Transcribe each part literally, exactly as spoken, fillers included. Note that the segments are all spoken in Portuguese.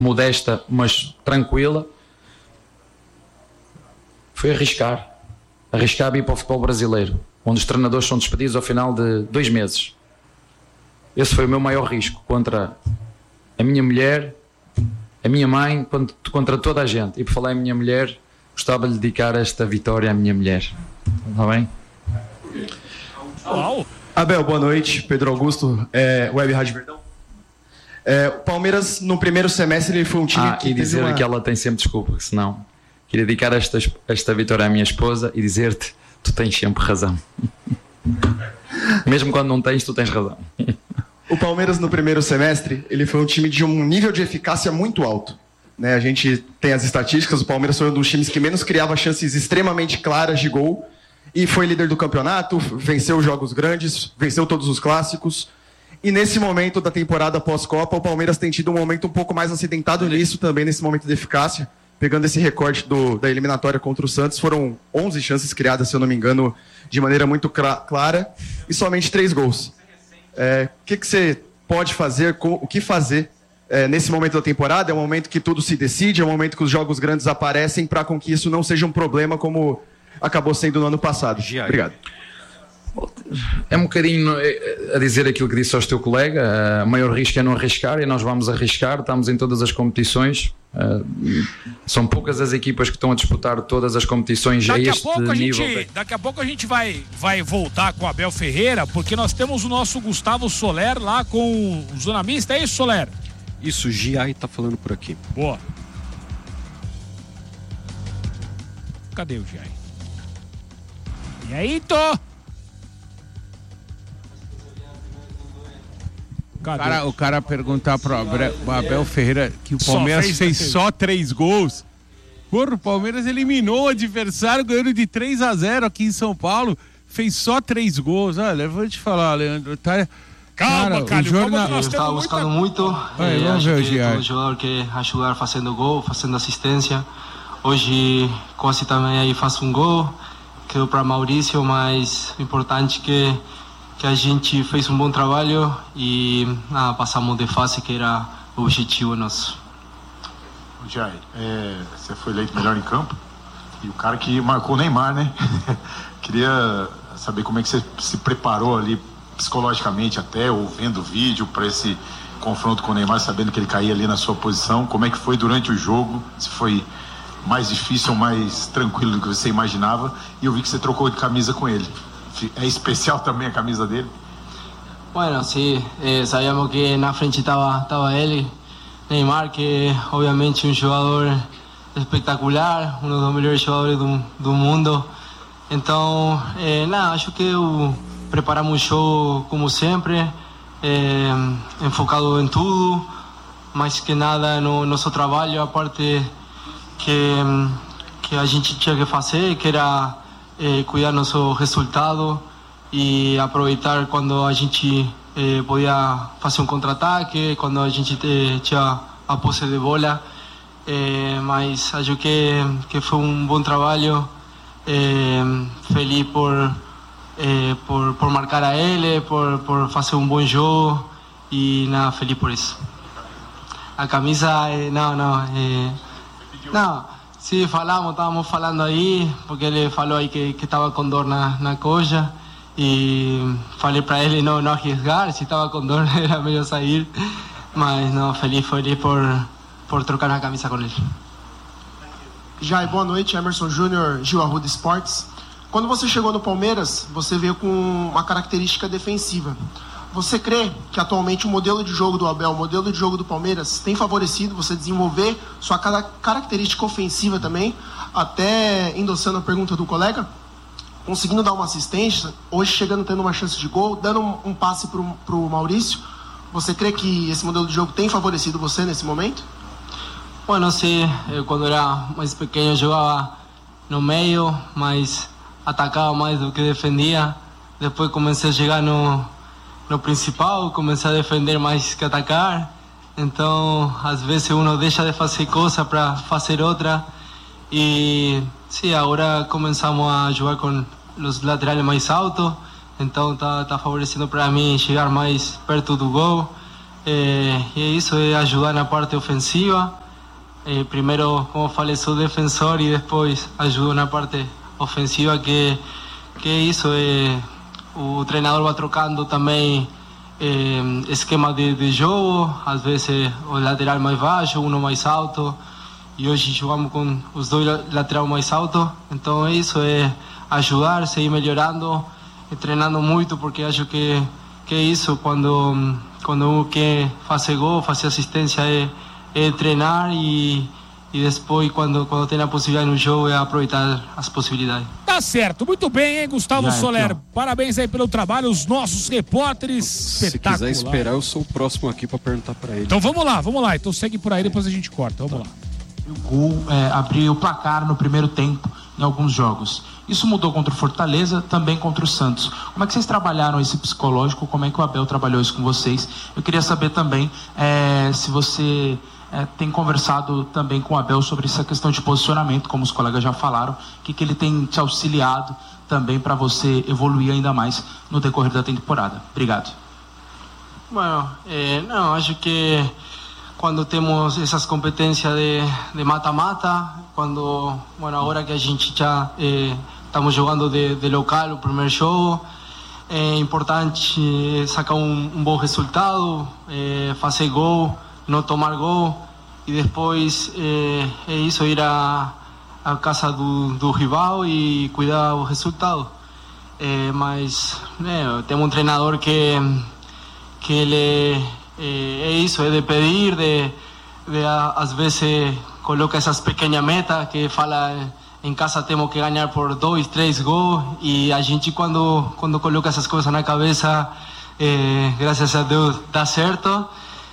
modesta, mas tranquila, foi arriscar. Arriscar a ir para o futebol brasileiro, onde os treinadores são despedidos ao final de dois meses. Esse foi o meu maior risco contra a minha mulher, a minha mãe, contra toda a gente. E por falar em minha mulher, gostava de dedicar esta vitória à minha mulher. Está bem? Uau. Abel, boa noite. Pedro Augusto, é, Web Rádio Verdão. É, o Palmeiras, no primeiro semestre, ele foi um time ah, que e dizer uma... que ela tem sempre desculpa, senão queria dedicar esta, esta vitória à minha esposa e dizer-te, tu tens sempre razão. Mesmo quando não tens, tu tens razão. O Palmeiras, no primeiro semestre, ele foi um time de um nível de eficácia muito alto. Né? A gente tem as estatísticas, o Palmeiras foi um dos times que menos criava chances extremamente claras de gol e foi líder do campeonato, venceu jogos grandes, venceu todos os clássicos. E nesse momento da temporada pós-Copa, o Palmeiras tem tido um momento um pouco mais acidentado nisso também, nesse momento de eficácia. Pegando esse recorte do, da eliminatória contra o Santos, foram onze chances criadas, se eu não me engano, de maneira muito clara, e somente três gols. É, o que, que você pode fazer, o que fazer é, nesse momento da temporada? É um momento que tudo se decide, é um momento que os jogos grandes aparecem para com que isso não seja um problema como acabou sendo no ano passado. Obrigado. É um bocadinho a dizer aquilo que disse ao teu colega, o maior risco é não arriscar e nós vamos arriscar, estamos em todas as competições, são poucas as equipas que estão a disputar todas as competições daqui a este a pouco a nível. Gente, daqui a pouco a gente vai, vai voltar com o Abel Ferreira, porque nós temos o nosso Gustavo Soler lá com o Zona Mista, é isso, Soler? Isso, o Giai tá falando por aqui. Boa. Cadê o Giai? E aí, tô? O cara, o cara perguntar pro Abel Ferreira que o Palmeiras só fez, fez só três gols. Porra, o Palmeiras eliminou o adversário ganhando de três a zero aqui em São Paulo. Fez só três gols. Olha, eu vou te falar, Leandro. Tá... Calma, cara, o jornal... Eu estava buscando muito. Vai, eh, vamos acho ver, que todo jogador quer ajudar fazendo gol, fazendo assistência. Hoje quase também aí faço um gol. Quedou para Maurício, mas o importante é que que a gente fez um bom trabalho e ah, passamos de fase, que era o objetivo nosso. Jai, é, você foi eleito melhor em campo e o cara que marcou o Neymar, né? Queria saber como é que você se preparou ali psicologicamente até, ou vendo o vídeo para esse confronto com o Neymar, sabendo que ele caía ali na sua posição. Como é que foi durante o jogo? Se foi mais difícil ou mais tranquilo do que você imaginava? E eu vi que você trocou de camisa com ele. É especial também a camisa dele? Bueno, sí, eh, sabíamos que na frente estava estava ele, Neymar, que obviamente um jogador espetacular, um dos melhores jogadores do, do mundo. Então, eh, nada, acho que eu, preparamos o jogo como sempre, eh, enfocado em tudo, mais que nada no nosso trabalho, a parte que, que a gente tinha que fazer, que era Eh, cuidar nosso resultado e aproveitar quando a gente eh, podia fazer um contra-ataque, quando a gente eh, tinha a posse de bola. Eh, mas acho que, que foi um bom trabalho, eh, feliz por, eh, por, por marcar a ele, por, por fazer um bom jogo e nada, feliz por isso. A camisa, eh, não, não, eh, não. Sí, falamos, estábamos falando aí, porque ele falou aí que, que estava com dor na, na coxa e falei para ele não, não arriesgar, se estava com dor era melhor sair, mas não, feliz, feliz por, por trocar a camisa com ele. Jai, boa noite, Emerson Júnior, Gil Arruda Esportes. Quando você chegou no Palmeiras, você veio com uma característica defensiva. Você crê que atualmente o modelo de jogo do Abel, o modelo de jogo do Palmeiras tem favorecido você desenvolver sua característica ofensiva também, até endossando a pergunta do colega, conseguindo dar uma assistência, hoje chegando tendo uma chance de gol, dando um, um passe para o Maurício? Você crê que esse modelo de jogo tem favorecido você nesse momento? Bueno, sí, eu, quando era mais pequeno jogava no meio, mas atacava mais do que defendia. Depois comecei a chegar no no principal, comecei a defender mais que atacar, então às vezes uno deixa de fazer coisa para fazer outra e sim, agora começamos a jogar com os laterais mais altos, então está tá favorecendo para mim chegar mais perto do gol É, e é isso, é ajudar na parte ofensiva. É, primeiro, como falei, sou defensor e depois ajudo na parte ofensiva, que, que é isso. É, o treinador vai trocando também é, esquema de, de jogo, às vezes o lateral mais baixo, um mais alto, e hoje jogamos com os dois laterais mais altos. Então é isso, é ajudar, seguir melhorando, treinando muito, porque acho que, que é isso, quando, quando um quer fazer gol, fazer assistência, é, é treinar e, e depois, quando, quando tem a possibilidade no jogo, é aproveitar as possibilidades. Tá certo, muito bem, hein, Gustavo Já, Soler? então. Parabéns aí pelo trabalho, os nossos repórteres. Se quiser esperar, eu sou o próximo aqui pra perguntar pra ele. Então vamos lá, vamos lá. Então segue por aí, depois a gente corta. Vamos lá. O gol é, abriu o placar no primeiro tempo em alguns jogos. Isso mudou contra o Fortaleza, também contra o Santos. Como é que vocês trabalharam esse psicológico? Como é que o Abel trabalhou isso com vocês? Eu queria saber também é, se você é, tem conversado também com o Abel sobre essa questão de posicionamento, como os colegas já falaram, o que, que ele tem te auxiliado também para você evoluir ainda mais no decorrer da temporada. Obrigado. Bueno, eh, não, acho que quando temos essas competências de, de mata-mata, quando, bueno, agora que a gente já eh, estamos jogando de, de local o primeiro jogo, é importante sacar um, um bom resultado, eh, fazer gol, não tomar gol, e depois eh, é isso, ir à a, a casa do, do rival e cuidar do resultado. Eh, mas né, temos um treinador que, que ele é, é isso, é de pedir, de, de às vezes coloca essas pequenas metas que fala em casa temos que ganhar por dois, três gols, e a gente quando quando coloca essas coisas na cabeça, eh, graças a Deus dá certo.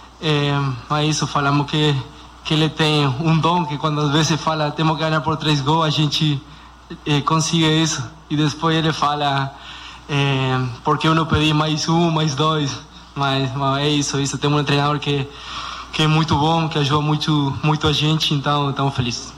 Eh, mas isso, falamos que que ele tem um dom, que quando às vezes fala temos que ganhar por três gols, a gente eh, consigue isso, e depois ele fala eh, porque eu não pedi mais um, mais dois, mas, mas é isso, isso. Temos um treinador que que é muito bom, que ajuda muito muito a gente, então estamos felizes.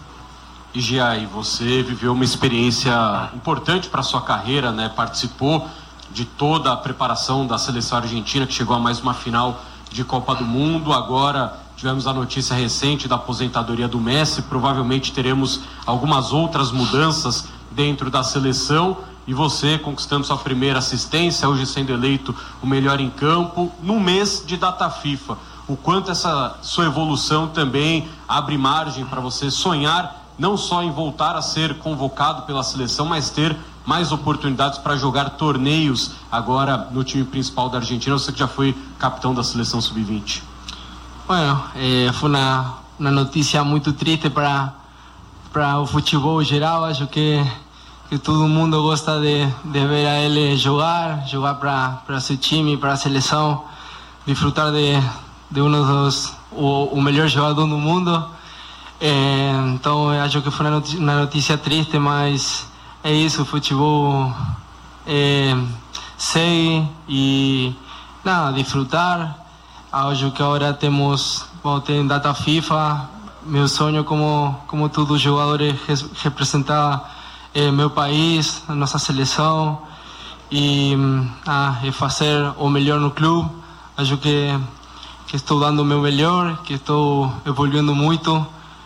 E Giai, você viveu uma experiência importante para sua carreira, né? Participou de toda a preparação da seleção argentina, que chegou a mais uma final de Copa do Mundo. Agora tivemos a notícia recente da aposentadoria do Messi. Provavelmente teremos algumas outras mudanças dentro da seleção. E você conquistando sua primeira assistência, hoje sendo eleito o melhor em campo, no mês de data FIFA. O quanto essa sua evolução também abre margem para você sonhar não só em voltar a ser convocado pela seleção, mas ter mais oportunidades para jogar torneios agora no time principal da Argentina. Você que já foi capitão da seleção sub vinte. Bueno, eh, foi uma, uma notícia muito triste para para o futebol geral. Acho que que todo mundo gosta de, de ver a ele jogar, jogar para para seu time, para a seleção, desfrutar de de um dos o, o melhor jogador do mundo. É, então eu acho que foi uma notícia, uma notícia triste, mas é isso, o futebol é, segue e nada, desfrutar. Acho que agora temos, bom, tem data FIFA, meu sonho como, como todos os jogadores é representar é, meu país, a nossa seleção, e ah, é fazer o melhor no clube. Acho que, que estou dando o meu melhor, que estou evoluindo muito.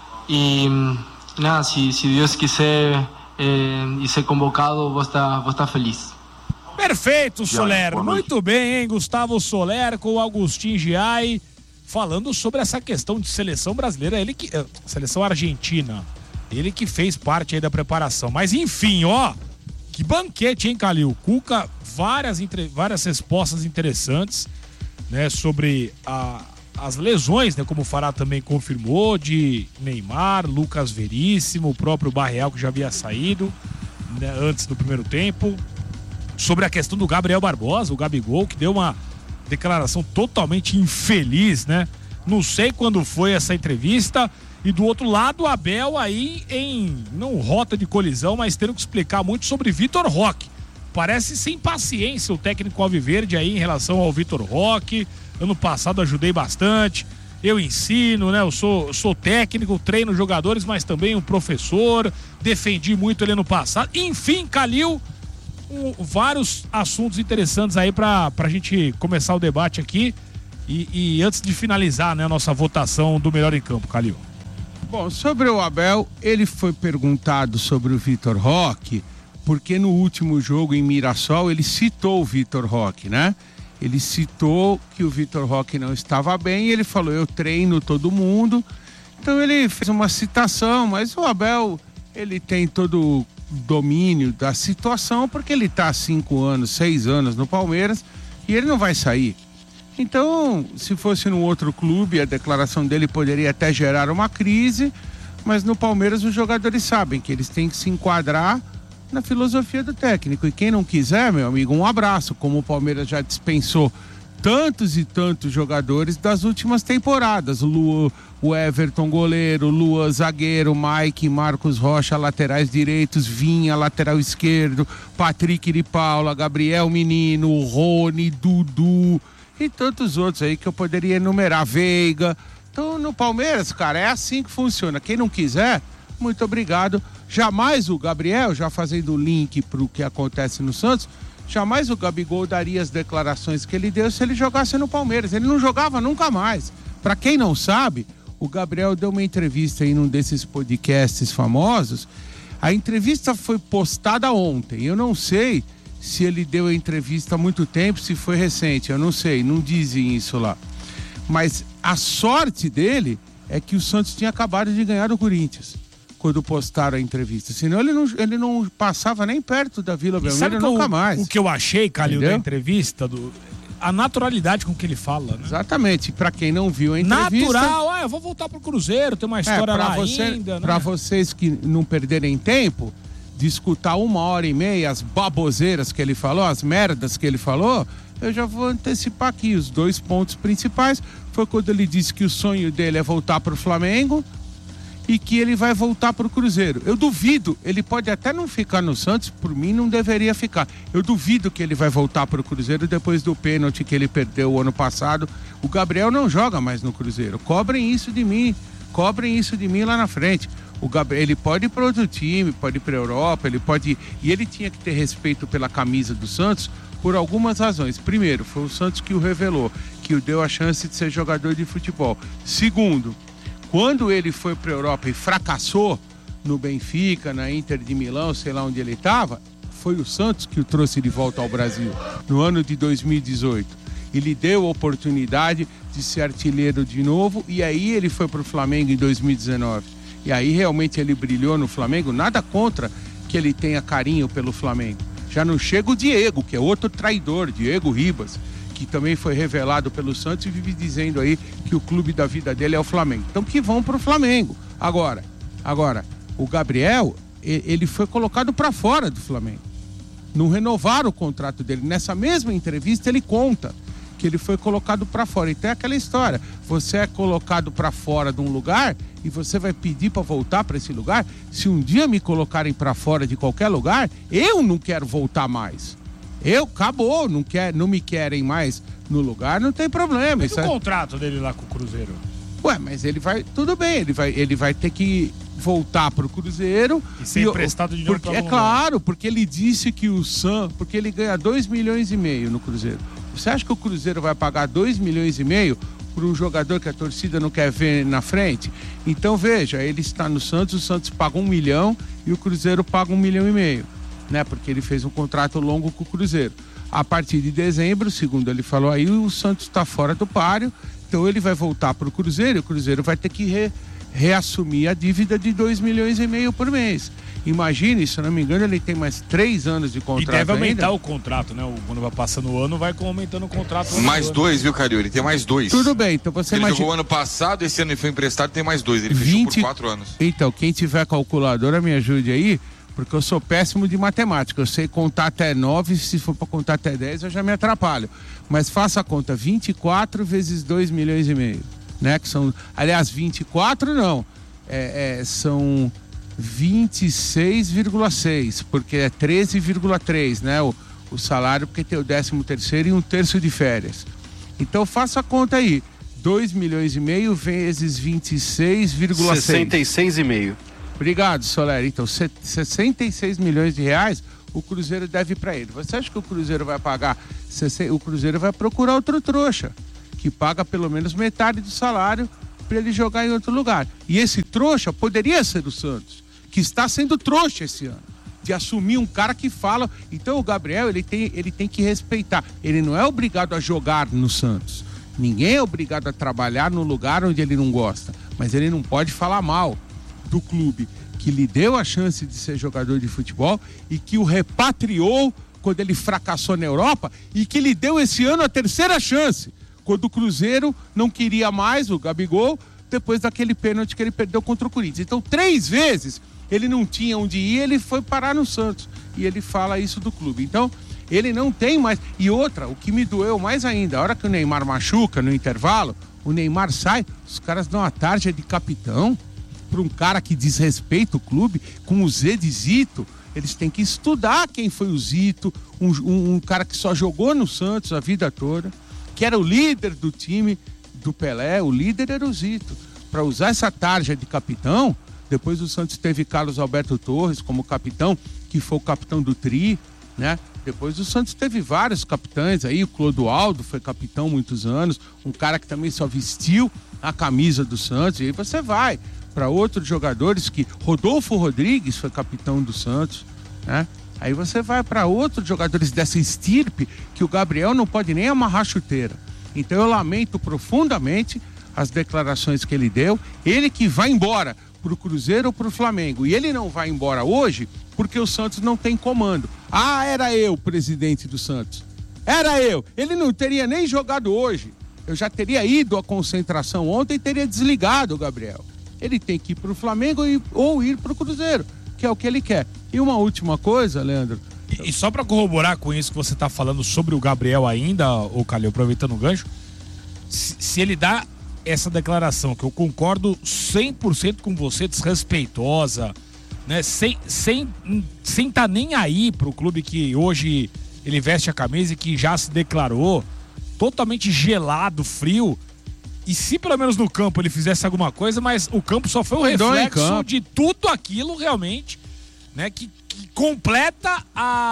E nada, se, se Deus quiser eh, e ser convocado, vou estar, vou estar feliz. Perfeito, Soler. Muito bem, hein? Gustavo Soler com o Agustin Giai falando sobre essa questão de seleção brasileira, ele que, seleção argentina, ele que fez parte aí da preparação. Mas enfim, ó, que banquete, hein, Calil? Cuca, várias, entre, várias respostas interessantes, né, sobre a as lesões, né, como o Fará também confirmou, de Neymar, Lucas Veríssimo, o próprio Barreal, que já havia saído, né, antes do primeiro tempo. Sobre a questão do Gabriel Barbosa, o Gabigol, que deu uma declaração totalmente infeliz, né? Não sei quando foi essa entrevista. E do outro lado, o Abel aí em, não rota de colisão, mas tendo que explicar muito sobre Vitor Roque. Parece sem paciência o técnico alviverde aí em relação ao Vitor Roque. Ano passado ajudei bastante, eu ensino, né? Eu sou, sou técnico, treino jogadores, mas também um professor, defendi muito ele ano passado. Enfim, Calil, um, vários assuntos interessantes aí pra, pra gente começar o debate aqui. E, e antes de finalizar, né, a nossa votação do melhor em campo, Calil. Bom, sobre o Abel, ele foi perguntado sobre o Vitor Roque, porque no último jogo em Mirassol ele citou o Vitor Roque, né? Ele citou que o Vitor Roque não estava bem e ele falou, eu treino todo mundo. Então ele fez uma citação, mas o Abel, ele tem todo o domínio da situação, porque ele está há cinco anos, seis anos no Palmeiras e ele não vai sair. Então, se fosse num outro clube, a declaração dele poderia até gerar uma crise, mas no Palmeiras os jogadores sabem que eles têm que se enquadrar na filosofia do técnico. E quem não quiser, meu amigo, um abraço, como o Palmeiras já dispensou tantos e tantos jogadores das últimas temporadas. O, Lu, o Everton, goleiro, Luan, zagueiro, Mike, Marcos Rocha, laterais direitos, Vinha, lateral esquerdo, Patrick de Paula, Gabriel Menino, Rony, Dudu e tantos outros aí que eu poderia enumerar, Veiga. Então, no Palmeiras, cara, é assim que funciona. Quem não quiser, muito obrigado. Jamais o Gabriel, já fazendo o link para o que acontece no Santos, jamais o Gabigol daria as declarações que ele deu se ele jogasse no Palmeiras. Ele não jogava nunca mais. Para quem não sabe, o Gabriel deu uma entrevista em um desses podcasts famosos. A entrevista foi postada ontem. Eu não sei se ele deu a entrevista há muito tempo, se foi recente, eu não sei, não dizem isso lá. Mas a sorte dele é que o Santos tinha acabado de ganhar do Corinthians quando postaram a entrevista. Senão ele não, ele não passava nem perto da Vila Belmiro nunca o, mais. O que eu achei, Calil, da entrevista, do, a naturalidade com que ele fala, né? Exatamente. Pra quem não viu a entrevista... Natural. Ah, eu vou voltar pro Cruzeiro, tem uma história é, lá você, ainda, né? Pra vocês que não perderem tempo de escutar uma hora e meia as baboseiras que ele falou, as merdas que ele falou, eu já vou antecipar aqui os dois pontos principais. Foi quando ele disse que o sonho dele é voltar pro Flamengo e que ele vai voltar pro Cruzeiro. Eu duvido, ele pode até não ficar no Santos, por mim não deveria ficar. Eu duvido que ele vai voltar pro Cruzeiro depois do pênalti que ele perdeu o ano passado. O Gabriel não joga mais no Cruzeiro. Cobrem isso de mim, cobrem isso de mim lá na frente. O Gabriel, ele pode ir para outro time, pode ir para a Europa, ele pode ir, e ele tinha que ter respeito pela camisa do Santos por algumas razões. Primeiro, foi o Santos que o revelou, que o deu a chance de ser jogador de futebol. Segundo, quando ele foi para a Europa e fracassou no Benfica, na Inter de Milão, sei lá onde ele estava, foi o Santos que o trouxe de volta ao Brasil no ano de dois mil e dezoito. E lhe deu a oportunidade de ser artilheiro de novo, e aí ele foi para o Flamengo em dois mil e dezenove. E aí realmente ele brilhou no Flamengo, nada contra que ele tenha carinho pelo Flamengo. Já não chega o Diego, que é outro traidor, Diego Ribas, que também foi revelado pelo Santos e vive dizendo aí que o clube da vida dele é o Flamengo. Então que vão pro Flamengo. Agora, agora, o Gabriel, ele foi colocado para fora do Flamengo. Não renovaram o contrato dele. Nessa mesma entrevista ele conta que ele foi colocado para fora. Então é aquela história, você é colocado para fora de um lugar e você vai pedir para voltar para esse lugar. Se um dia me colocarem para fora de qualquer lugar, eu não quero voltar mais. Eu, acabou, não, quer, não me querem mais no lugar, não tem problema. Mas o é... contrato dele lá com o Cruzeiro? Ué, mas ele vai, tudo bem, ele vai, ele vai ter que voltar pro Cruzeiro. E ser emprestado de novo pra É claro, porque ele disse que o Sam, porque ele ganha dois milhões e meio no Cruzeiro. Você acha que o Cruzeiro vai pagar dois milhões e meio por um jogador que a torcida não quer ver na frente? Então veja, ele está no Santos, o Santos paga um milhão e o Cruzeiro paga um milhão e meio, né? Porque ele fez um contrato longo com o Cruzeiro. A partir de dezembro, segundo ele falou aí, o Santos está fora do páreo, então ele vai voltar para o Cruzeiro e o Cruzeiro vai ter que re, reassumir a dívida de dois milhões e meio por mês. Imagine, se eu não me engano, ele tem mais três anos de contrato. E deve aumentar ainda. o contrato, né? Quando vai passando o ano, vai aumentando o contrato. Mais dois, viu, Calil? Ele tem mais dois. Tudo bem, então você ele imagina... jogou ano passado, esse ano ele foi emprestado, tem mais dois. Ele fechou vinte... por quatro anos. Então, quem tiver calculadora, me ajude aí, porque eu sou péssimo de matemática. Eu sei contar até nove, se for para contar até dez, eu já me atrapalho. Mas faça a conta, vinte e quatro vezes dois milhões e meio, né? Que são, aliás, vinte e quatro não, é, é, são... vinte e seis vírgula seis, porque é treze vírgula três, né? O, o salário, porque tem o décimo terceiro e um terço de férias. Então faça a conta aí. dois milhões e meio vezes vinte e seis vírgula seis. sessenta e seis e meio. Obrigado, Soler. Então, sessenta e seis milhões de reais o Cruzeiro deve para ele. Você acha que o Cruzeiro vai pagar? O Cruzeiro vai procurar outro trouxa que paga pelo menos metade do salário para ele jogar em outro lugar. E esse trouxa poderia ser o Santos, que está sendo trouxa esse ano, de assumir um cara que fala. Então o Gabriel, ele tem, ele tem que respeitar. Ele não é obrigado a jogar no Santos. Ninguém é obrigado a trabalhar no lugar onde ele não gosta. Mas ele não pode falar mal do clube que lhe deu a chance de ser jogador de futebol e que o repatriou quando ele fracassou na Europa e que lhe deu esse ano a terceira chance, quando o Cruzeiro não queria mais o Gabigol, depois daquele pênalti que ele perdeu contra o Corinthians. Então, três vezes ele não tinha onde ir, ele foi parar no Santos. E ele fala isso do clube. Então, ele não tem mais. E outra, o que me doeu mais ainda, a hora que o Neymar machuca no intervalo, o Neymar sai, os caras dão a tarja de capitão para um cara que desrespeita o clube, com o Z de Zito. Eles têm que estudar quem foi o Zito, um, um, um cara que só jogou no Santos a vida toda, que era o líder do time do Pelé, o líder era o Zito. Para usar essa tarja de capitão, depois o Santos teve Carlos Alberto Torres como capitão, que foi o capitão do Tri, né? Depois o Santos teve vários capitães aí, o Clodoaldo foi capitão muitos anos, um cara que também só vestiu a camisa do Santos, e aí você vai para outros jogadores que... Rodolfo Rodrigues foi capitão do Santos, né? Aí você vai para outros jogadores dessa estirpe que o Gabriel não pode nem amarrar chuteira. Então eu lamento profundamente as declarações que ele deu, ele que vai embora pro Cruzeiro ou pro Flamengo, e ele não vai embora hoje porque o Santos não tem comando. Ah, era eu, presidente do Santos. Era eu. Ele não teria nem jogado hoje. Eu já teria ido à concentração ontem e teria desligado o Gabriel. Ele tem que ir pro Flamengo e, ou ir pro Cruzeiro, que é o que ele quer. E uma última coisa, Leandro. E, e só para corroborar com isso que você tá falando sobre o Gabriel ainda, ô Calil, aproveitando o gancho, se, se ele dá essa declaração, que eu concordo cem por cento com você, desrespeitosa, né? Sem sem sem tá nem aí pro clube que hoje ele veste a camisa e que já se declarou totalmente gelado, frio. E se pelo menos no campo ele fizesse alguma coisa, mas o campo só foi o reflexo de tudo aquilo realmente, né? Que, que completa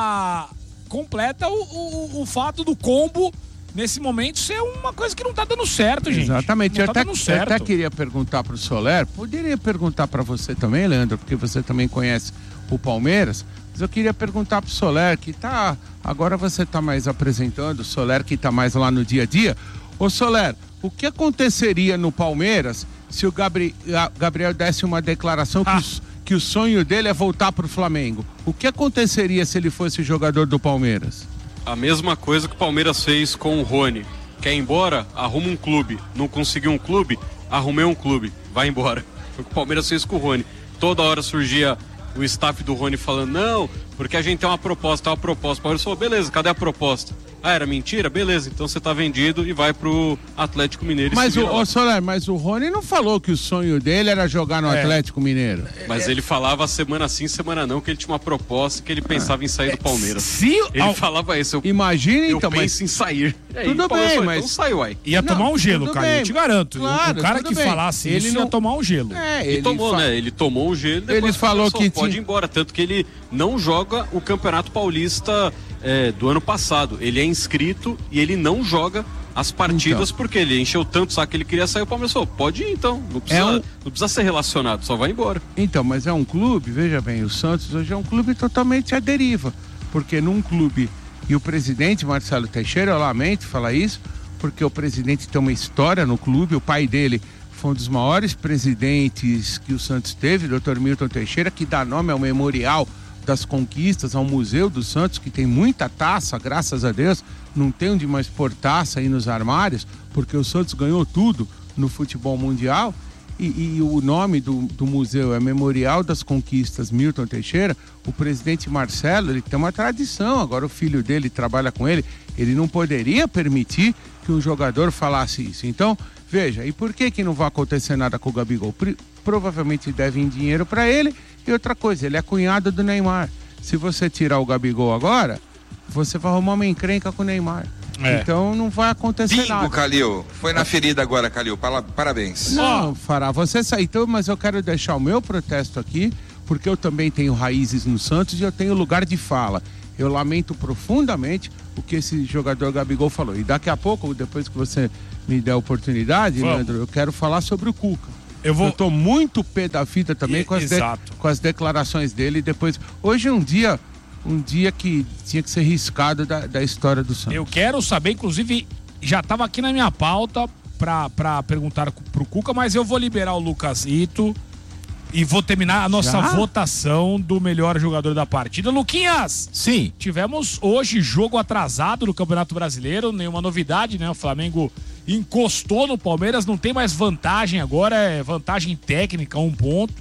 a completa o, o, o fato do combo nesse momento ser uma coisa que não tá dando certo, gente. Exatamente. Não eu, tá até, dando certo. eu até queria perguntar pro Soler, poderia perguntar para você também, Leandro, porque você também conhece o Palmeiras, mas eu queria perguntar pro Soler, que tá, agora você tá mais apresentando, o Soler que tá mais lá no dia a dia. Ô Soler, o que aconteceria no Palmeiras se o Gabri, Gabriel desse uma declaração ah. que, o, que o sonho dele é voltar pro Flamengo? O que aconteceria se ele fosse jogador do Palmeiras? A mesma coisa que o Palmeiras fez com o Rony. Quer ir embora? Arruma um clube. Não conseguiu um clube? Arrumei um clube. Vai embora. Foi o que o Palmeiras fez com o Rony. Toda hora surgia o staff do Rony falando, não, porque a gente tem uma proposta, tem uma proposta. O Palmeiras falou, beleza, cadê a proposta? Ah, era mentira? Beleza, então você tá vendido e vai pro Atlético Mineiro. Mas o, o Soler, mas o Rony não falou que o sonho dele era jogar no é. Atlético Mineiro. Mas ele falava semana sim, semana não, que ele tinha uma proposta, que ele pensava ah. em sair do Palmeiras. Se ele ao... falava isso. Eu, Imagina eu então, penso mas... em sair. É, tudo bem, falou, mas... Então sai, uai. Ia não, tomar um gelo, cara, bem. Eu te garanto. Claro, o cara que bem. falasse ele isso não... ia tomar um gelo. É, ele, ele tomou, fa... né? Ele tomou um gelo e ele falou começou, que pode tinha... ir embora. Tanto que ele não joga o Campeonato Paulista é, do ano passado. Ele é inscrito e ele não joga as partidas então. Porque ele encheu tanto o saco que ele queria sair. O Palmeiras falou, pode ir então, não precisa, é um... não precisa ser relacionado, só vai embora. Então, mas é um clube, veja bem, o Santos hoje é um clube totalmente à deriva, porque num clube, e o presidente Marcelo Teixeira, eu lamento falar isso, porque o presidente tem uma história no clube, o pai dele foi um dos maiores presidentes que o Santos teve, doutor Milton Teixeira, que dá nome ao memorial das conquistas, ao Museu do Santos, que tem muita taça, graças a Deus, não tem onde mais pôr taça aí nos armários, porque o Santos ganhou tudo no futebol mundial, e, e o nome do, do museu é Memorial das Conquistas Milton Teixeira. O presidente Marcelo, ele tem uma tradição, agora o filho dele trabalha com ele, ele não poderia permitir que um jogador falasse isso. Então, veja, e por que que não vai acontecer nada com o Gabigol? Provavelmente devem dinheiro para ele. E outra coisa, ele é cunhado do Neymar. Se você tirar o Gabigol agora, você vai arrumar uma encrenca com o Neymar. É. Então não vai acontecer Bingo, nada. Calil. Foi na ferida agora, Calil. Parabéns. Não, Fará, você saiu, então, mas eu quero deixar o meu protesto aqui, porque eu também tenho raízes no Santos e eu tenho lugar de fala. Eu lamento profundamente o que esse jogador Gabigol falou. E daqui a pouco, depois que você me der a oportunidade, Vamos. Leandro, eu quero falar sobre o Cuca. Eu vou... Eu tô muito pé da fita também E, com, as de... com as declarações dele. Depois, hoje é um dia, um dia que tinha que ser riscado da, da história do Santos. Eu quero saber, inclusive, já estava aqui na minha pauta pra, pra perguntar pro Cuca, mas eu vou liberar o Lucasito e vou terminar a nossa Já? votação do melhor jogador da partida. Luquinhas! Sim. Tivemos hoje jogo atrasado no Campeonato Brasileiro, nenhuma novidade, né? O Flamengo encostou no Palmeiras, não tem mais vantagem agora, é vantagem técnica, um ponto.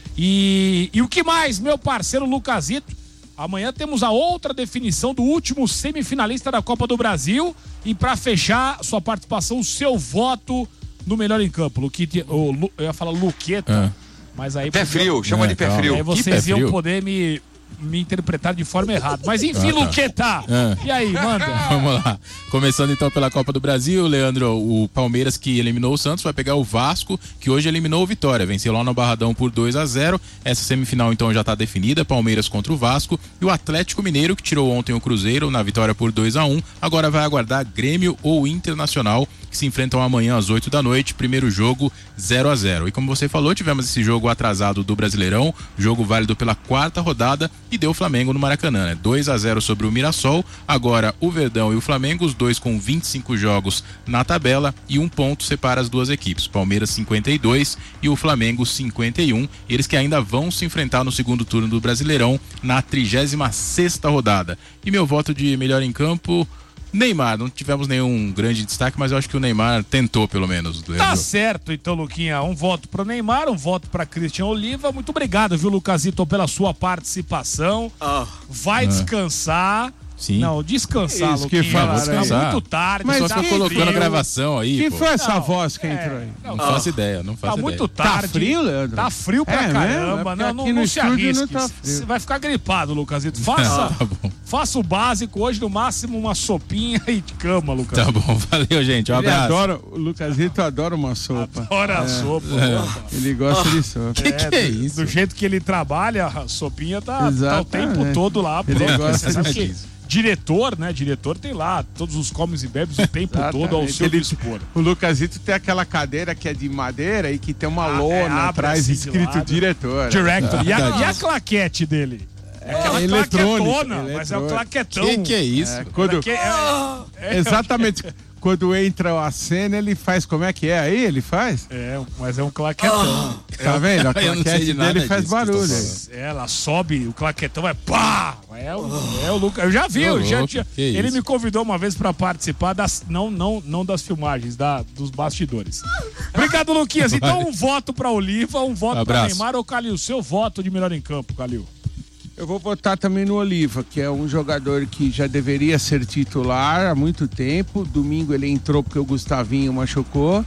E, e o que mais, meu parceiro Lucasito? Amanhã temos a outra definição do último semifinalista da Copa do Brasil. E para fechar sua participação, o seu voto no melhor em campo. Luquite, oh, Lu, eu ia falar Luqueta, Ah. mas aí... Pé frio, chama É, de pé calma. frio. Aí vocês Que pé iam frio? poder me, me interpretar de forma errada. Mas enfim, Ah, tá. Luqueta, Ah. e aí, manda? Vamos lá. Começando então pela Copa do Brasil, Leandro, o Palmeiras que eliminou o Santos vai pegar o Vasco, que hoje eliminou o Vitória, venceu lá no Barradão por dois a zero. Essa semifinal então já está definida, Palmeiras contra o Vasco, e o Atlético Mineiro, que tirou ontem o Cruzeiro na vitória por dois a um, agora vai aguardar Grêmio ou Internacional, que se enfrentam amanhã às oito da noite, primeiro jogo zero a zero. E como você falou, tivemos esse jogo atrasado do Brasileirão, jogo válido pela quarta rodada, e deu o Flamengo no Maracanã, né? dois a zero sobre o Mirassol. Agora o Verdão e o Flamengo, os dois com vinte e cinco jogos na tabela, e um ponto separa as duas equipes, Palmeiras cinquenta e dois e o Flamengo cinquenta e um, eles que ainda vão se enfrentar no segundo turno do Brasileirão na trigésima sexta rodada. E meu voto de melhor em campo, Neymar. Não tivemos nenhum grande destaque, mas eu acho que o Neymar tentou pelo menos. Tá certo, então, Luquinha. Um voto pro Neymar, um voto pra Cristian Oliva. Muito obrigado, viu, Lucasito, pela sua participação. Vai Ah. descansar. Sim. Não, descansar, Isso que Luquinha. falaram Tá aí. muito tarde. Mas Só tá tô que colocando frio. a gravação aí, Quem pô. foi essa Não, voz que entrou aí? Não, Não faço ideia, não faço Tá ideia. muito tarde. Tá frio, Leandro? Tá frio pra É mesmo? caramba. É porque não, aqui não, no não se estúdio arrisque. não tá frio. Você vai ficar gripado, Lucasito. Faça, Tá bom. faça o básico. Hoje, no máximo, uma sopinha e cama, Tá Lucasito. bom, valeu, gente. Um Ele abraço. adora, o Lucasito adora uma sopa. Adora a sopa. Ele gosta de sopa. Que que é do, isso? do jeito que ele trabalha, a sopinha tá, tá o Exatamente. tempo todo lá. Ele pronto. gosta Você sabe que disso. diretor, né? Diretor tem lá todos os comes e bebes o tempo todo ao Exatamente. seu Ele- dispor. O Lucasito tem aquela cadeira que é de madeira e que tem uma Ah, é, lona abre atrás assim de escrito lado. diretor. Director. E a, verdade. e a claquete dele? É aquela eletrônica, claquetona, mas é o eletrônica. claquetão. Que que é isso? É, quando, Que é- é- exatamente. Quando entra a cena, ele faz como é que é aí? Ele faz? É, mas é um claquetão. Tá vendo? A Eu não sei claquete de nada dele faz disso que barulho. você tá falando. É, ela sobe, o claquetão vai pá! É o, é o Lucas. Eu já vi, eu já louco, tinha. que Ele isso. me convidou uma vez pra participar das. Não, não, não das filmagens, da, dos bastidores. Obrigado, Luquinhas. Então, um voto pra Oliva, um voto pra Abraço. Neymar. Ô, Calil, seu voto de melhor em campo, Calil. Eu vou votar também no Oliva, que é um jogador que já deveria ser titular há muito tempo. Domingo ele entrou porque o Gustavinho machucou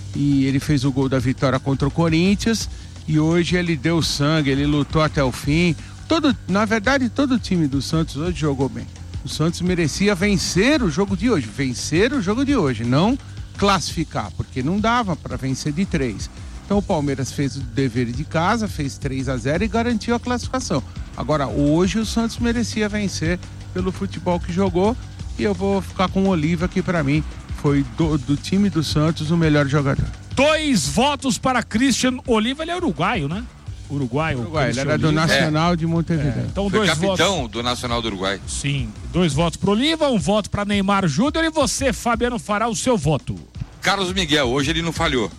e ele fez o gol da vitória contra o Corinthians. E hoje ele deu sangue, ele lutou até o fim. Todo, na verdade, todo o time do Santos hoje jogou bem. O Santos merecia vencer o jogo de hoje, vencer o jogo de hoje, não classificar, porque não dava para vencer de três. Então o Palmeiras fez o dever de casa, fez três a zero e garantiu a classificação. Agora, hoje o Santos merecia vencer pelo futebol que jogou e eu vou ficar com o Oliva, que para mim foi do, do time do Santos o melhor jogador. Dois votos para Christian Oliva. Ele é uruguaio, né? Uruguaio. Uruguai, ele Christian era do Oliva. Nacional de Montevideo. É, então, Foi dois capitão votos. do Nacional do Uruguai. Sim, dois votos para Oliva, um voto para Neymar Júnior. E você, Fabiano, fará o seu voto. Carlos Miguel, hoje ele não falhou.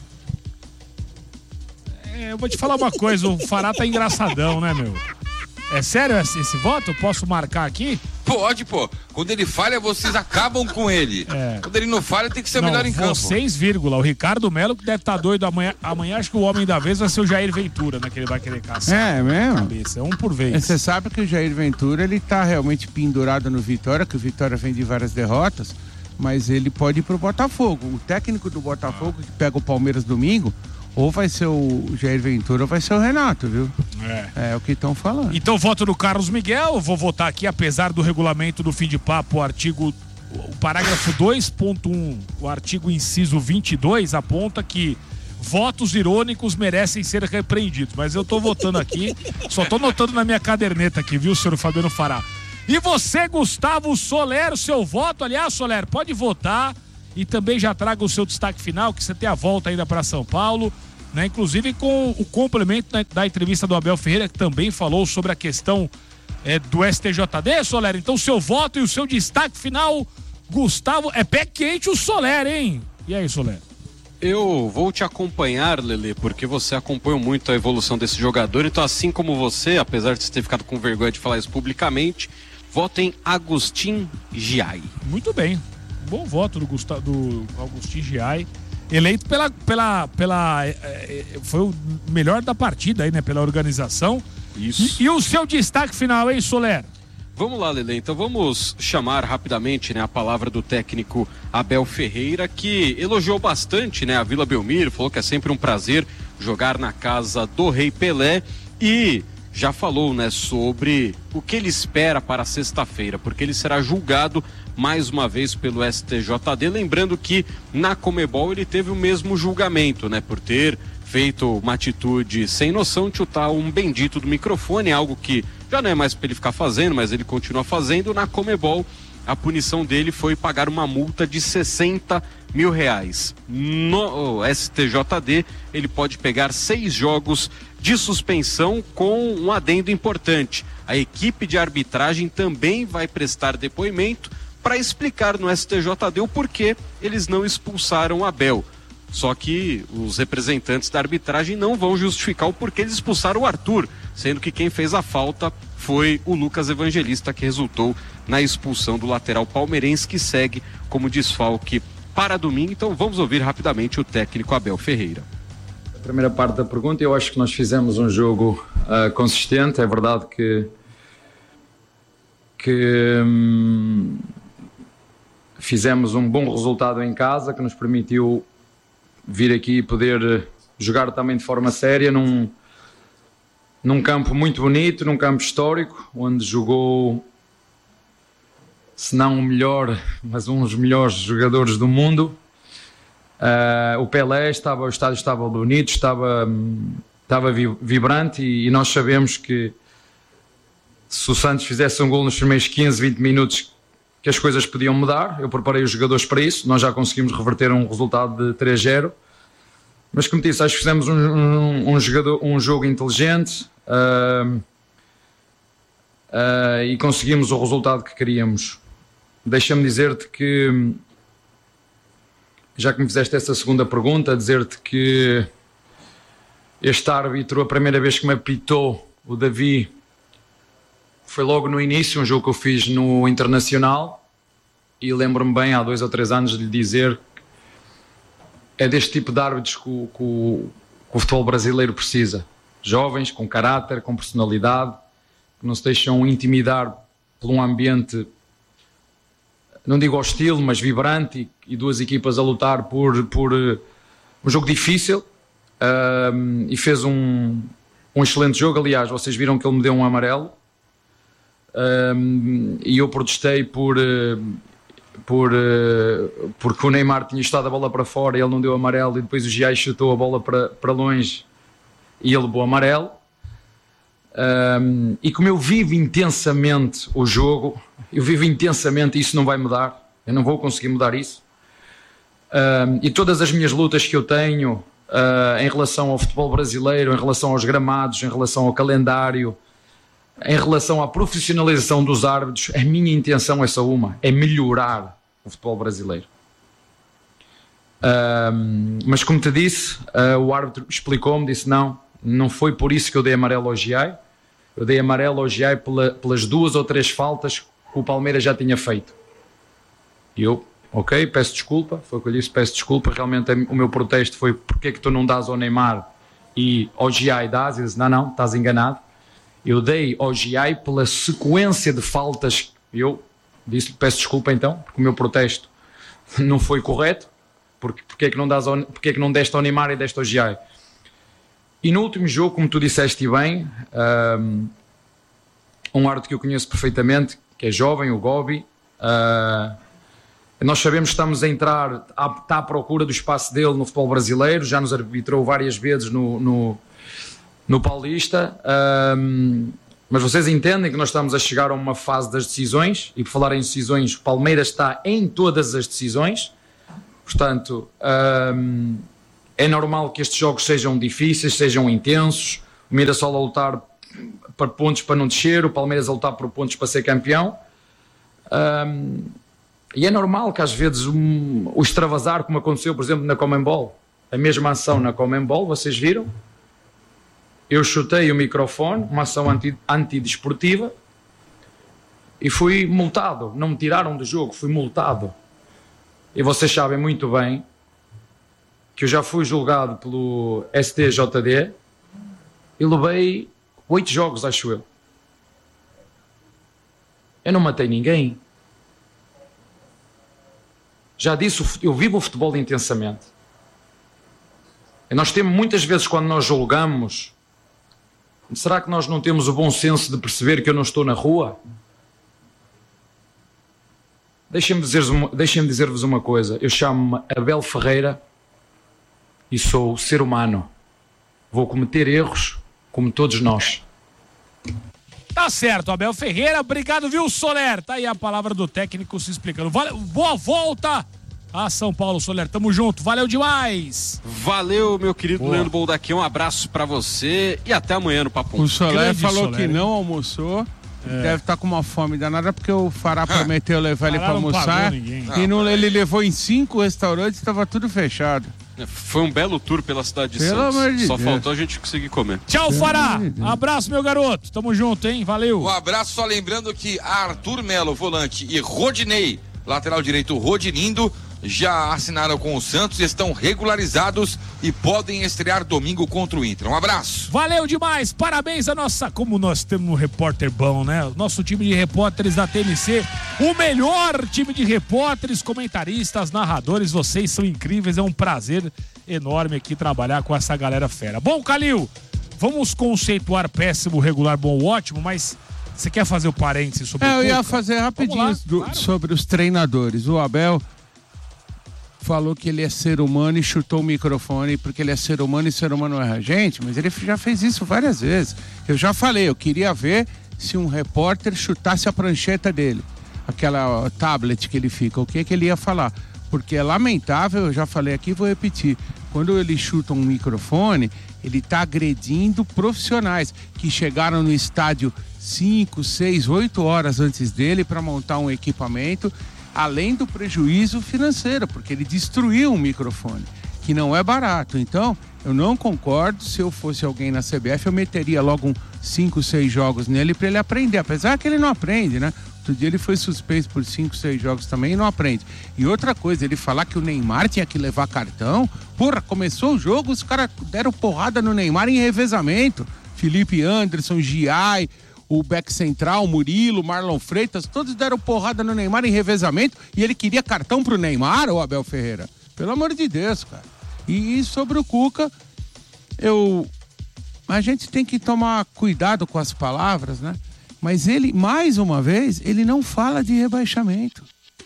É, eu vou te falar uma coisa, o Fará tá engraçadão, né, meu? É sério esse, esse voto? Eu posso marcar aqui? Pode, pô. Quando ele falha, vocês acabam com ele. É. Quando ele não falha, tem que ser o Não, melhor em campo. vocês, vírgula. O Ricardo Melo, que deve estar doido amanhã. Amanhã acho que o homem da vez vai ser o Jair Ventura, né? Que ele vai querer caçar. É mesmo? Cabeça, é um por vez. Você sabe que o Jair Ventura, ele tá realmente pendurado no Vitória, que o Vitória vem de várias derrotas, mas ele pode ir pro Botafogo. O técnico do Botafogo, que pega o Palmeiras domingo, ou vai ser o Jair Ventura ou vai ser o Renato, viu? É. É o que estão falando. Então, voto do Carlos Miguel. Eu vou votar aqui, apesar do regulamento do fim de papo, o artigo, o parágrafo dois ponto um, o artigo inciso vinte e dois, aponta que votos irônicos merecem ser repreendidos. Mas eu tô votando aqui, só tô notando na minha caderneta aqui, viu, senhor Fabiano Fará? E você, Gustavo Soler, o seu voto, aliás, Soler, pode votar e também já traga o seu destaque final, que você tem a volta ainda para São Paulo, né? Inclusive com o complemento da, da entrevista do Abel Ferreira, que também falou sobre a questão é, do S T J D, Soler. Então, o seu voto e o seu destaque final, Gustavo, é pé quente o Soler, hein? E aí, Soler? Eu vou te acompanhar, Lelê, porque você acompanha muito a evolução desse jogador. Então, assim como você, apesar de você ter ficado com vergonha de falar isso publicamente, voto em Agustin Giai. Muito bem. Bom voto do, Gustavo, do Agustin Giai. Eleito pela... pela, pela é, é, foi o melhor da partida aí, né? Pela organização. Isso. E, e o seu destaque final, hein, Soler? Vamos lá, Lelê. Então vamos chamar rapidamente, né, a palavra do técnico Abel Ferreira, que elogiou bastante, né, a Vila Belmiro, falou que é sempre um prazer jogar na casa do Rei Pelé e já falou, né, sobre o que ele espera para sexta-feira, porque ele será julgado mais uma vez pelo S T J D, lembrando que na Conmebol ele teve o mesmo julgamento, né, por ter feito uma atitude sem noção de chutar um bendito do microfone, algo que já não é mais para ele ficar fazendo, mas ele continua fazendo. Na Conmebol, a punição dele foi pagar uma multa de sessenta mil reais. No S T J D, ele pode pegar seis jogos de suspensão com um adendo importante. A equipe de arbitragem também vai prestar depoimento para explicar no S T J D o porquê eles não expulsaram Abel. Só que os representantes da arbitragem não vão justificar o porquê eles expulsaram o Arthur, sendo que quem fez a falta foi o Lucas Evangelista, que resultou na expulsão do lateral palmeirense, que segue como desfalque para domingo. Então vamos ouvir rapidamente o técnico Abel Ferreira. A primeira parte da pergunta, eu acho que nós fizemos um jogo uh, consistente. É verdade que, que hum, fizemos um bom resultado em casa, que nos permitiu vir aqui e poder jogar também de forma séria num, num campo muito bonito, num campo histórico, onde jogou, se não o melhor, mas um dos melhores jogadores do mundo. Uh, o Pelé, estava, o estádio estava bonito, estava, estava vibrante e, e nós sabemos que se o Santos fizesse um gol nos primeiros quinze, vinte minutos, que as coisas podiam mudar. Eu preparei os jogadores para isso, nós já conseguimos reverter um resultado de três a zero, mas como disse, acho que fizemos um, um, um, jogador, um jogo inteligente uh, uh, e conseguimos o resultado que queríamos. Deixa-me dizer-te que, já que me fizeste essa segunda pergunta, dizer-te que este árbitro, a primeira vez que me apitou, o Davi, foi logo no início, um jogo que eu fiz no Internacional, e lembro-me bem, há dois ou três anos, de lhe dizer que é deste tipo de árbitros que o, que o, que o futebol brasileiro precisa. Jovens, com caráter, com personalidade, que não se deixam intimidar por um ambiente, não digo hostil, mas vibrante, e, e duas equipas a lutar por, por uh, um jogo difícil, uh, e fez um, um excelente jogo. Aliás, vocês viram que ele me deu um amarelo, Um, e eu protestei por, por, porque o Neymar tinha estado a bola para fora e ele não deu amarelo, e depois o Giai chutou a bola para, para longe e ele levou amarelo. Um, e como eu vivo intensamente o jogo, eu vivo intensamente, isso não vai mudar, eu não vou conseguir mudar isso. Um, e todas as minhas lutas que eu tenho uh, em relação ao futebol brasileiro, em relação aos gramados, em relação ao calendário, em relação à profissionalização dos árbitros, a minha intenção é só uma, é melhorar o futebol brasileiro. Um, mas como te disse, uh, o árbitro explicou-me, disse não, não foi por isso que eu dei amarelo ao Giai, eu dei amarelo ao Giai pela, pelas duas ou três faltas que o Palmeiras já tinha feito. E eu, ok, peço desculpa, foi o que eu disse, peço desculpa, realmente o meu protesto foi porque é que tu não dás ao Neymar e ao Giai dás, e disse, não, não, estás enganado. Eu dei ao Giai pela sequência de faltas. Eu disse-lhe, peço desculpa então, porque o meu protesto não foi correto. Porque, porque, é que não dás ao, porque é que não deste ao Neymar e deste ao Giai? E no último jogo, como tu disseste bem, um, um árbitro que eu conheço perfeitamente, que é jovem, o Gobi, uh, nós sabemos que estamos a entrar, está à procura do espaço dele no futebol brasileiro, já nos arbitrou várias vezes no... no no Paulista, um, Mas vocês entendem que nós estamos a chegar a uma fase das decisões, e por falar em decisões, o Palmeiras está em todas as decisões. Portanto, hum, é normal que estes jogos sejam difíceis, sejam intensos. O Mirassol a lutar por pontos para não descer, o Palmeiras a lutar por pontos para ser campeão. Hum, e é normal que às vezes um, o extravasar, como aconteceu, por exemplo, na Conmebol, a mesma ação na Conmebol, vocês viram? Eu chutei o microfone, uma ação anti, antidesportiva, e fui multado. Não me tiraram do jogo, fui multado. E vocês sabem muito bem que eu já fui julgado pelo S T J D e levei oito jogos, acho eu. Eu não matei ninguém. Já disse, eu vivo o futebol intensamente. E nós temos muitas vezes, quando nós julgamos, será que nós não temos o bom senso de perceber que eu não estou na rua? Deixem-me dizer-vos deixem dizer-vos uma coisa. Eu chamo-me Abel Ferreira e sou ser humano. Vou cometer erros como todos nós. Tá certo, Abel Ferreira. Obrigado, viu, Soler? Tá aí a palavra do técnico se explicando. Valeu, boa volta a São Paulo, Soler. Tamo junto. Valeu demais. Valeu, meu querido boa. Leandro Boldaquim. Um abraço pra você e até amanhã no Papo. O Soler Grande falou Soler, que hein? não almoçou. É. Deve estar com uma fome danada, porque o Fará prometeu levar ele Fará pra não almoçar. pagou ninguém. E não, ele levou em cinco restaurantes e estava tudo fechado. Foi um belo tour pela cidade de Pelo Santos. amor de Só Deus. faltou a gente conseguir comer. Tchau, Fará. Abraço, meu garoto. Tamo junto, hein? Valeu. Um abraço, só lembrando que Arthur Melo, volante, e Rodinei, lateral direito Rodinindo, já assinaram com o Santos, estão regularizados e podem estrear domingo contra o Inter. Um abraço. Valeu demais, parabéns a nossa, como nós temos um repórter bom, né? Nosso time de repórteres da T M C, o melhor time de repórteres, comentaristas, narradores, vocês são incríveis, é um prazer enorme aqui trabalhar com essa galera fera. Bom, Calil, vamos conceituar péssimo, regular, bom, ótimo, mas você quer fazer o parênteses sobre É, o eu ia Cuca? fazer rapidinho lá, do- claro. sobre os treinadores. O Abel falou que ele é ser humano e chutou o microfone porque ele é ser humano e ser humano erra. Gente, mas ele já fez isso várias vezes. Eu já falei, eu queria ver se um repórter chutasse a prancheta dele, aquela ó, tablet que ele fica, o que que ele ia falar. Porque é lamentável, eu já falei aqui, vou repetir, quando ele chuta um microfone, ele está agredindo profissionais que chegaram no estádio cinco, seis, oito horas antes dele para montar um equipamento, além do prejuízo financeiro, porque ele destruiu um microfone, que não é barato. Então, eu não concordo. Se eu fosse alguém na C B F, eu meteria logo um cinco, seis jogos nele para ele aprender, apesar que ele não aprende, né? Outro dia ele foi suspenso por cinco, seis jogos também e não aprende. E outra coisa, ele falar que o Neymar tinha que levar cartão, porra, começou o jogo, os caras deram porrada no Neymar em revezamento. Felipe Anderson, Giai, o Beck Central, Murilo, Marlon Freitas, todos deram porrada no Neymar em revezamento e ele queria cartão pro Neymar, o Abel Ferreira. Pelo amor de Deus, cara. E sobre o Cuca, eu... a gente tem que tomar cuidado com as palavras, né? Mas ele, mais uma vez, ele não fala de rebaixamento.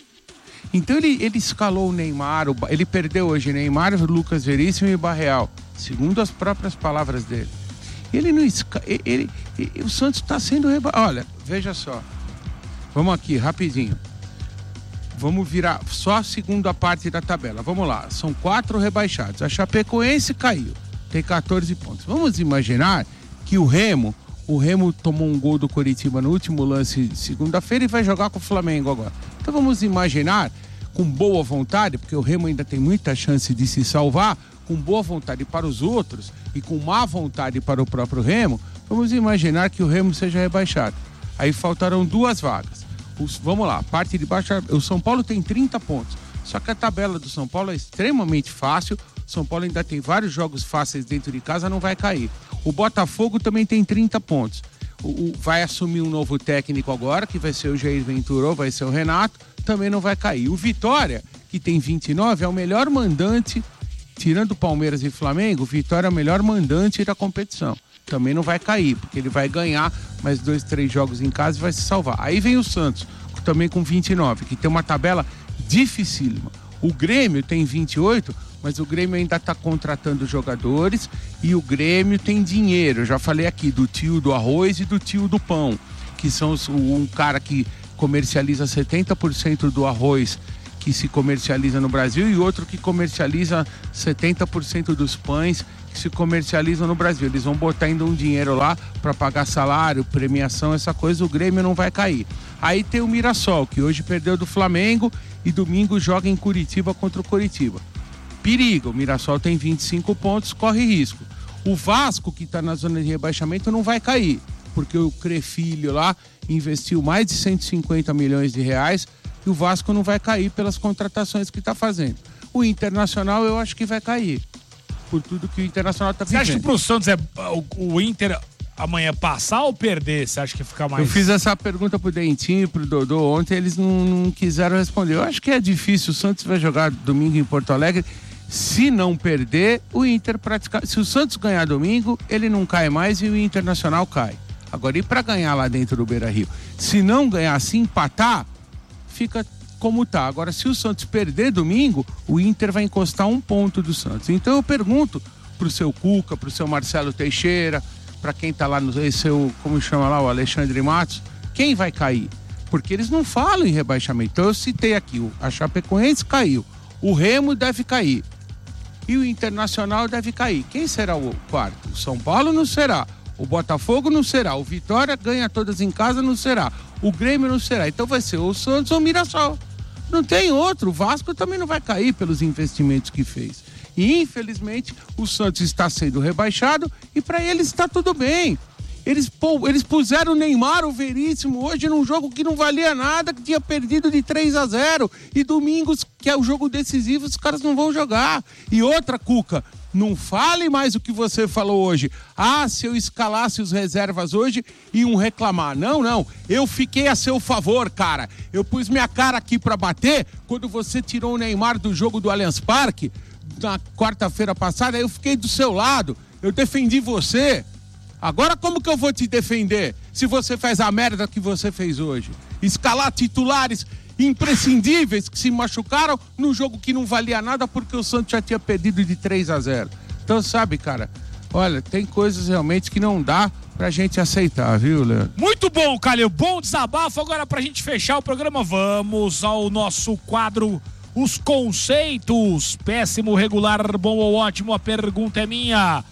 Então ele, ele escalou o Neymar, o, ele perdeu hoje Neymar, Lucas Veríssimo e Barreal, segundo as próprias palavras dele. Ele não esca... ele, ele, ele, o Santos está sendo rebaixado. Olha, veja só. Vamos aqui, rapidinho. Vamos virar só a segunda parte da tabela. Vamos lá, são quatro rebaixados. A Chapecoense caiu, tem quatorze pontos. Vamos imaginar que o Remo, o Remo tomou um gol do Coritiba no último lance de segunda-feira e vai jogar com o Flamengo agora. Então vamos imaginar, com boa vontade, porque o Remo ainda tem muita chance de se salvar, com boa vontade para os outros e com má vontade para o próprio Remo, vamos imaginar que o Remo seja rebaixado. Aí faltarão duas vagas. Os, vamos lá, parte de baixo, o São Paulo tem trinta pontos. Só que a tabela do São Paulo é extremamente fácil. O São Paulo ainda tem vários jogos fáceis dentro de casa, não vai cair. O Botafogo também tem trinta pontos. O, o, vai assumir um novo técnico agora, que vai ser o Jair Ventura ou vai ser o Renato, também não vai cair. O Vitória, que tem vinte e nove, é o melhor mandante, tirando Palmeiras e Flamengo, o Vitória é o melhor mandante da competição. Também não vai cair, porque ele vai ganhar mais dois, três jogos em casa e vai se salvar. Aí vem o Santos, também com vinte e nove, que tem uma tabela dificílima. O Grêmio tem vinte e oito, Mas o Grêmio ainda está contratando jogadores e o Grêmio tem dinheiro. Eu já falei aqui do tio do arroz e do tio do pão, que são os, um cara que comercializa setenta por cento do arroz que se comercializa no Brasil e outro que comercializa setenta por cento dos pães que se comercializam no Brasil. Eles vão botar ainda um dinheiro lá para pagar salário, premiação, essa coisa, o Grêmio não vai cair. Aí tem o Mirassol, que hoje perdeu do Flamengo e domingo joga em Curitiba contra o Coritiba. Perigo, o Mirassol tem vinte e cinco pontos, corre risco. O Vasco, que está na zona de rebaixamento, não vai cair, porque o Crefilho lá investiu mais de cento e cinquenta milhões de reais e o Vasco não vai cair pelas contratações que está fazendo. O Internacional eu acho que vai cair, por tudo que o Internacional está vivendo. Você acha que pro Santos é o, o Inter amanhã passar ou perder? Você acha que fica mais... Eu fiz essa pergunta pro Dentinho e pro Dodô ontem, eles não, não quiseram responder. Eu acho que é difícil, o Santos vai jogar domingo em Porto Alegre. Se não perder, o Inter praticamente... Se o Santos ganhar domingo, ele não cai mais e o Internacional cai. Agora, e para ganhar lá dentro do Beira-Rio? Se não ganhar, se empatar, fica como tá. Agora, se o Santos perder domingo, o Inter vai encostar um ponto do Santos. Então eu pergunto pro seu Cuca, pro seu Marcelo Teixeira, para quem tá lá no seu, como chama lá, o Alexandre Matos, quem vai cair? Porque eles não falam em rebaixamento. Então eu citei aqui, a Chapecoense caiu, o Remo deve cair e o Internacional deve cair. Quem será o quarto? O São Paulo não será. O Botafogo não será, o Vitória ganha todas em casa, não será, o Grêmio não será, então vai ser o Santos ou o Mirassol. Não tem outro, o Vasco também não vai cair pelos investimentos que fez. E infelizmente o Santos está sendo rebaixado e para eles está tudo bem. Eles, pô, eles puseram o Neymar, o Veríssimo, hoje num jogo que não valia nada, que tinha perdido de três a zero. E domingos, que é o jogo decisivo, os caras não vão jogar. E outra, Cuca, não fale mais o que você falou hoje. Ah, se eu escalasse os reservas hoje, iam reclamar. Não, não. Eu fiquei a seu favor, cara. Eu pus minha cara aqui pra bater quando você tirou o Neymar do jogo do Allianz Parque na quarta-feira passada. Eu fiquei do seu lado. Eu defendi você. Agora como que eu vou te defender se você faz a merda que você fez hoje? Escalar titulares imprescindíveis que se machucaram num jogo que não valia nada porque o Santos já tinha perdido de três a zero. Então, sabe, cara, olha, tem coisas realmente que não dá pra gente aceitar, viu, Leandro? Muito bom, Calil, bom desabafo. Agora pra gente fechar o programa, vamos ao nosso quadro Os Conceitos. Péssimo, regular, bom ou ótimo, a pergunta é minha.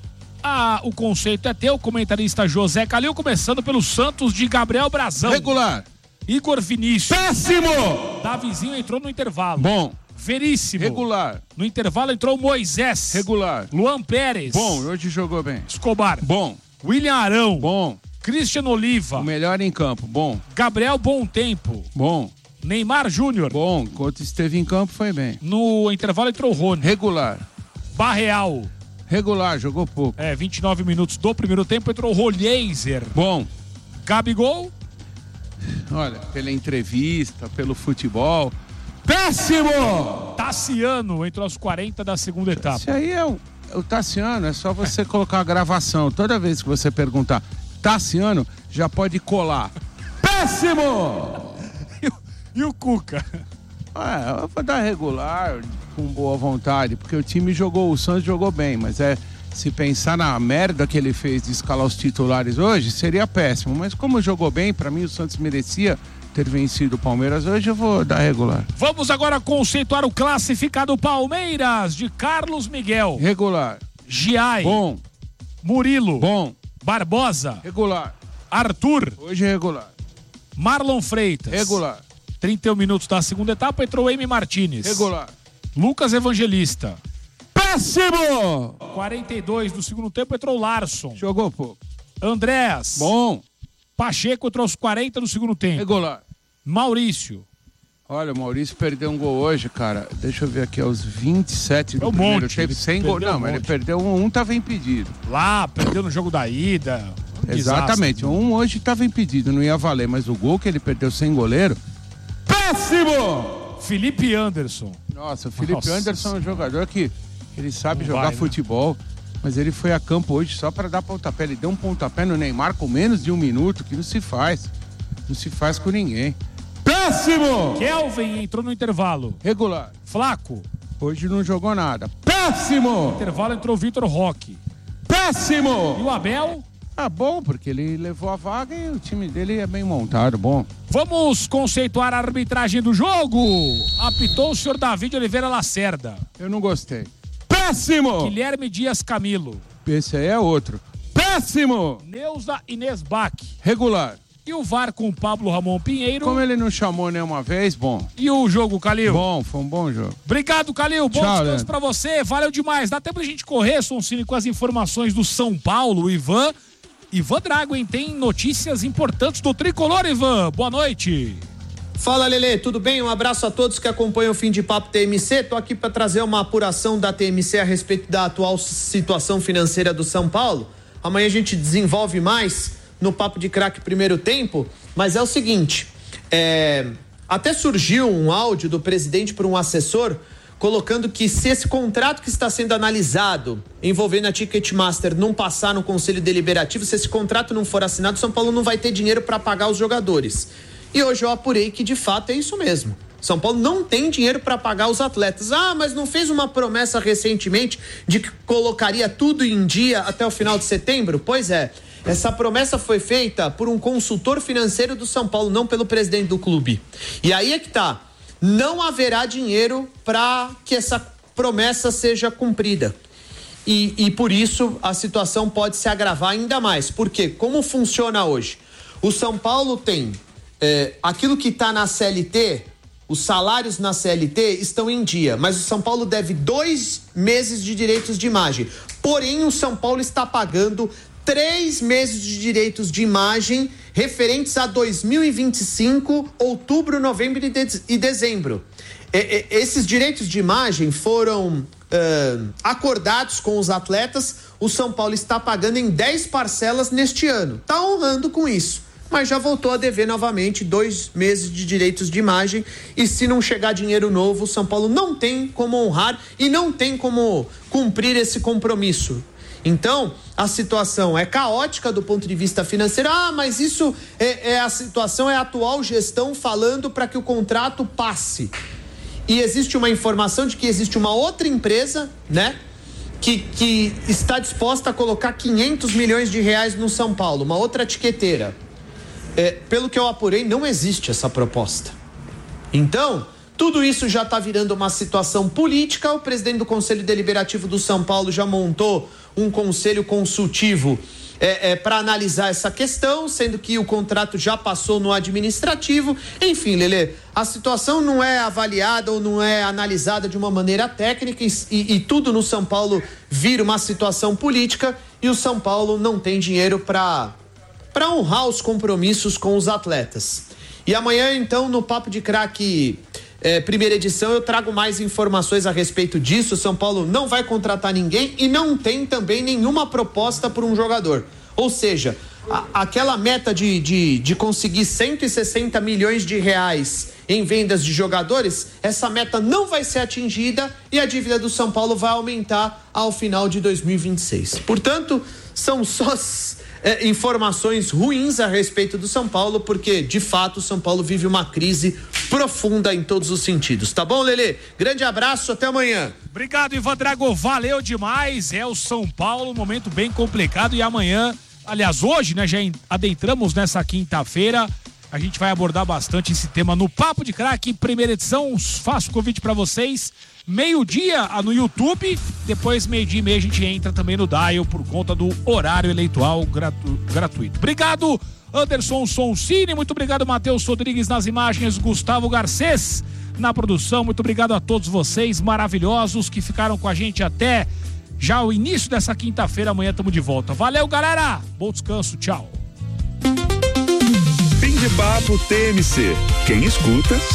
Ah, o conceito é teu, comentarista José Calil, começando pelo Santos de Gabriel Brazão. Regular. Igor Vinícius. Péssimo! Davizinho entrou no intervalo. Bom. Veríssimo. Regular. No intervalo entrou Moisés. Regular. Luan Pérez. Bom, hoje jogou bem. Escobar. Bom. William Arão. Bom. Christian Oliva. O melhor em campo. Bom. Gabriel Bom Tempo. Bom. Neymar Júnior. Bom, enquanto esteve em campo foi bem. No intervalo entrou Rony. Regular. Barreal. Regular, jogou pouco. É, vinte e nove minutos do primeiro tempo, entrou Rolheiser. Bom. Gabigol. Olha, pela entrevista, pelo futebol. Péssimo! Tassiano entrou aos quarenta da segunda etapa. Isso aí é o, o Tassiano, é só você é. colocar a gravação. Toda vez que você perguntar Tassiano, já pode colar. Péssimo! E o, e o Cuca? É, eu vou dar regular, com boa vontade, porque o time jogou, o Santos jogou bem, mas é, se pensar na merda que ele fez de escalar os titulares hoje, seria péssimo. Mas como jogou bem, pra mim o Santos merecia ter vencido o Palmeiras hoje, eu vou dar regular. Vamos agora conceituar o classificado Palmeiras de Carlos Miguel. Regular. Giai. Bom. Murilo. Bom. Barbosa. Regular. Arthur. Hoje é regular. Marlon Freitas. Regular. trinta e um minutos da segunda etapa, entrou Emi Martínez. Regular. Lucas Evangelista. Péssimo! quarenta e dois do segundo tempo, entrou Larson. Jogou pouco. Andréas. Bom. Pacheco entrou aos quarenta do segundo tempo. Regular. Maurício. Olha, o Maurício perdeu um gol hoje, cara. Deixa eu ver aqui, aos vinte e sete do um primeiro monte. tempo. Sem gol. Não, um mas monte. ele perdeu um, um tava impedido. Lá, perdeu no jogo da ida. Um Exatamente. desastre. Um hoje tava impedido, não ia valer. Mas o gol que ele perdeu sem goleiro... Péssimo! Felipe Anderson. Nossa, o Felipe Nossa. Anderson é um jogador que ele sabe Não jogar vai, né? futebol, mas ele foi a campo hoje só para dar pontapé. Ele deu um pontapé no Neymar com menos de um minuto, que não se faz. Não se faz com ninguém. Péssimo! Kelvin entrou no intervalo. Regular. Flaco. Hoje não jogou nada. Péssimo! No intervalo entrou o Vitor Roque. Péssimo! E o Abel? Ah, bom, porque ele levou a vaga e o time dele é bem montado, bom. Vamos conceituar a arbitragem do jogo. Apitou o senhor David Oliveira Lacerda. Eu não gostei. Péssimo! Guilherme Dias Camilo. Esse aí é outro. Péssimo! Neuza Inês Bach. Regular. E o V A R com Pablo Ramon Pinheiro. Como ele não chamou nenhuma vez, bom. E o jogo, Calil? Bom, foi um bom jogo. Obrigado, Calil. Bom Tchau, descanso né? pra você. Valeu demais. Dá tempo da gente correr, Sonsini, com as informações do São Paulo. O Ivan... Ivan Drago, hein? Tem notícias importantes do Tricolor, Ivan. Boa noite. Fala, Lelê, tudo bem? Um abraço a todos que acompanham o Fim de Papo T M C. Tô aqui para trazer uma apuração da T M C a respeito da atual situação financeira do São Paulo. Amanhã a gente desenvolve mais no Papo de Craque Primeiro Tempo, mas é o seguinte, é... até surgiu um áudio do presidente por um assessor colocando que se esse contrato que está sendo analisado envolvendo a Ticketmaster não passar no Conselho Deliberativo, se esse contrato não for assinado, São Paulo não vai ter dinheiro para pagar os jogadores. E hoje eu apurei que de fato é isso mesmo. São Paulo não tem dinheiro para pagar os atletas. Ah, mas não fez uma promessa recentemente de que colocaria tudo em dia até o final de setembro? Pois é, essa promessa foi feita por um consultor financeiro do São Paulo, não pelo presidente do clube. E aí é que tá. Não haverá dinheiro para que essa promessa seja cumprida. E, e por isso a situação pode se agravar ainda mais. Porque como funciona hoje? O São Paulo tem é, aquilo que está na C L T, os salários na C L T estão em dia, mas o São Paulo deve dois meses de direitos de imagem. Porém, o São Paulo está pagando três meses de direitos de imagem referentes a dois mil e vinte e cinco, outubro, novembro e, de, e dezembro. E, e, esses direitos de imagem foram uh, acordados com os atletas. O São Paulo está pagando em dez parcelas neste ano. Está honrando com isso, mas já voltou a dever novamente dois meses de direitos de imagem. E se não chegar dinheiro novo, o São Paulo não tem como honrar e não tem como cumprir esse compromisso. Então, a situação é caótica do ponto de vista financeiro. Ah, mas isso é, é a situação, é a atual gestão falando para que o contrato passe. E existe uma informação de que existe uma outra empresa, né, que, que está disposta a colocar quinhentos milhões de reais no São Paulo, uma outra etiqueteira. É, pelo que eu apurei, não existe essa proposta. Então, tudo isso já está virando uma situação política. O presidente do Conselho Deliberativo do São Paulo já montou um conselho consultivo é, é, para analisar essa questão, sendo que o contrato já passou no administrativo. Enfim, Lelê, a situação não é avaliada ou não é analisada de uma maneira técnica e, e, e tudo no São Paulo vira uma situação política e o São Paulo não tem dinheiro para para honrar os compromissos com os atletas. E amanhã, então, no Papo de Craque É, primeira edição, eu trago mais informações a respeito disso. O São Paulo não vai contratar ninguém e não tem também nenhuma proposta por um jogador. Ou seja, a, aquela meta de, de, de conseguir cento e sessenta milhões de reais em vendas de jogadores, essa meta não vai ser atingida e a dívida do São Paulo vai aumentar ao final de dois mil e vinte e seis. Portanto, são só é, informações ruins a respeito do São Paulo, porque de fato o São Paulo vive uma crise profunda em todos os sentidos. Tá bom, Lelê? Grande abraço, até amanhã. Obrigado, Ivan Drago, valeu demais. É o São Paulo, um momento bem complicado, e amanhã, aliás, hoje, né, já adentramos nessa quinta-feira, a gente vai abordar bastante esse tema no Papo de Craque, primeira edição. Faço o convite para vocês, meio-dia no YouTube, depois meio-dia e meia a gente entra também no Dial por conta do horário eleitoral gratu- gratuito. Obrigado, Anderson Sonsini, muito obrigado, Matheus Rodrigues nas imagens, Gustavo Garcês na produção, muito obrigado a todos vocês maravilhosos que ficaram com a gente até já o início dessa quinta-feira. Amanhã estamos de volta. Valeu, galera, bom descanso, tchau. Fim de Papo T M C. Quem escuta